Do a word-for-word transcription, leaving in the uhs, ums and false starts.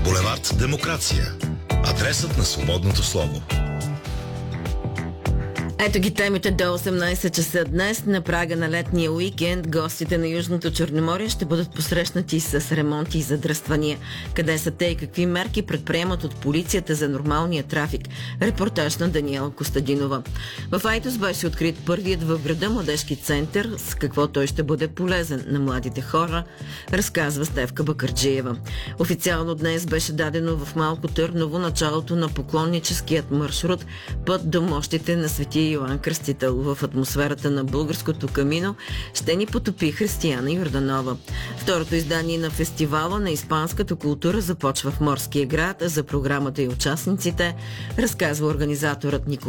Булевард Демокрация. Адресът на свободното слово. Ето ги темите до осемнайсет часа днес. На прага на летния уикенд гостите на Южното Черноморие ще бъдат посрещнати с ремонти и задръствания. Къде са те и какви мерки предприемат от полицията за нормалния трафик? Репортаж на Даниела Костадинова. В Айтос беше открит първият в града младежки център. С какво той ще бъде полезен на младите хора, разказва Стефка Бакърджиева. Официално днес беше дадено в Малко Търново началото на поклонническият маршрут път до мощите на Свети Йоан Кръстител. В атмосферата на българското камино ще ни потопи Християна Йорданова. Второто издание на фестивала на испанската култура започва в Морския град. За програмата и участниците разказва организаторът Николай